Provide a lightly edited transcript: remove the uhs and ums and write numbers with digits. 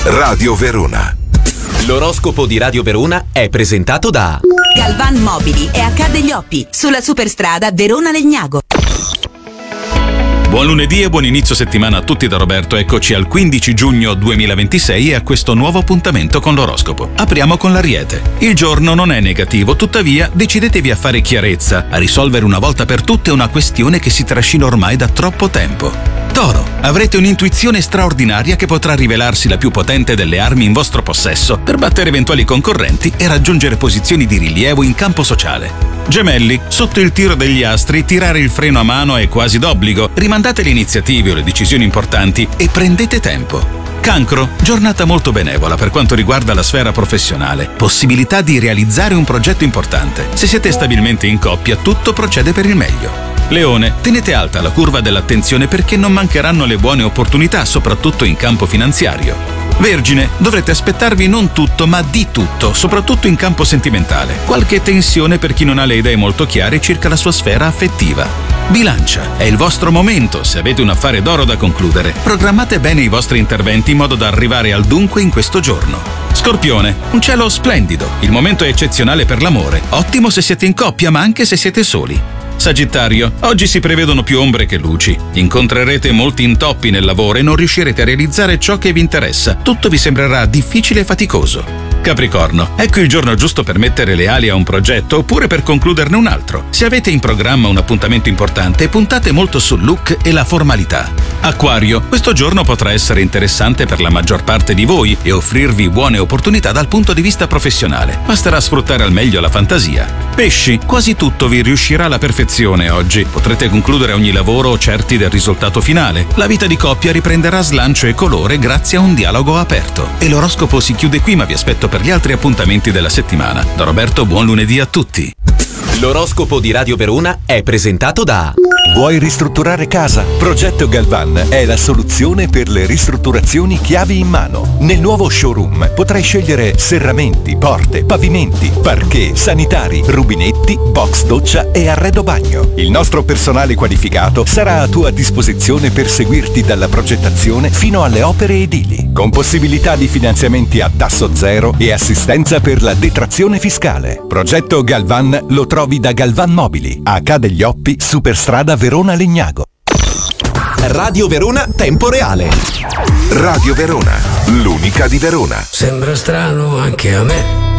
Radio Verona. L'oroscopo di Radio Verona è presentato da Galvan Mobili e Accade gli Oppi, sulla superstrada Verona-Legnago. Buon lunedì e buon inizio settimana a tutti da Roberto. Eccoci al 15 giugno 2026 e a questo nuovo appuntamento con l'oroscopo. Apriamo con l'Ariete. Il giorno non è negativo, tuttavia decidetevi a fare chiarezza, a risolvere una volta per tutte una questione che si trascina ormai da troppo tempo. Toro, avrete un'intuizione straordinaria che potrà rivelarsi la più potente delle armi in vostro possesso per battere eventuali concorrenti e raggiungere posizioni di rilievo in campo sociale. Gemelli, sotto il tiro degli astri, tirare il freno a mano è quasi d'obbligo. Rimandate le iniziative o le decisioni importanti e prendete tempo. Cancro, giornata molto benevola per quanto riguarda la sfera professionale. Possibilità di realizzare un progetto importante. Se siete stabilmente in coppia, tutto procede per il meglio. Leone, tenete alta la curva dell'attenzione perché non mancheranno le buone opportunità, soprattutto in campo finanziario. Vergine, dovrete aspettarvi non tutto, ma di tutto, soprattutto in campo sentimentale. Qualche tensione per chi non ha le idee molto chiare circa la sua sfera affettiva. Bilancia, è il vostro momento se avete un affare d'oro da concludere. Programmate bene i vostri interventi in modo da arrivare al dunque in questo giorno. Scorpione, un cielo splendido, il momento è eccezionale per l'amore, ottimo se siete in coppia ma anche se siete soli. Sagittario, oggi si prevedono più ombre che luci. Incontrerete molti intoppi nel lavoro e non riuscirete a realizzare ciò che vi interessa. Tutto vi sembrerà difficile e faticoso. Capricorno, ecco il giorno giusto per mettere le ali a un progetto oppure per concluderne un altro. Se avete in programma un appuntamento importante, puntate molto sul look e la formalità. Acquario, questo giorno potrà essere interessante per la maggior parte di voi e offrirvi buone opportunità dal punto di vista professionale. Basterà sfruttare al meglio la fantasia. Pesci, quasi tutto vi riuscirà alla perfezione oggi. Potrete concludere ogni lavoro certi del risultato finale. La vita di coppia riprenderà slancio e colore grazie a un dialogo aperto. E l'oroscopo si chiude qui, ma vi aspetto per gli altri appuntamenti della settimana. Da Roberto, buon lunedì a tutti. L'oroscopo di Radio Verona è presentato da Vuoi ristrutturare casa? Progetto Galvan è la soluzione per le ristrutturazioni chiavi in mano. Nel nuovo showroom potrai scegliere serramenti, porte, pavimenti, parquet, sanitari, rubinetti, box doccia e arredo bagno. Il nostro personale qualificato sarà a tua disposizione per seguirti dalla progettazione fino alle opere edili, con possibilità di finanziamenti a tasso zero e assistenza per la detrazione fiscale. Progetto Galvan lo trovi da Galvan Mobili, a Accade gli Oppi, superstrada Verona-Legnago. Radio Verona Tempo Reale. Radio Verona, l'unica di Verona. Sembra strano anche a me,